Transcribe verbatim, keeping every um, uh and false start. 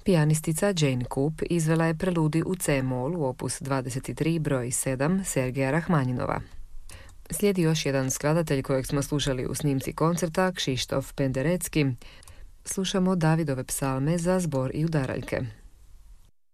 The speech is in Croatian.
Pijanistica Jane Coop izvela je preludi u C-mol u opus dvadeset tri broj sedam Sergeja Rahmanjinova. Slijedi još jedan skladatelj kojeg smo slušali u snimci koncerta, Kšištof Penderecki. Slušamo Davidove psalme za zbor i udaraljke.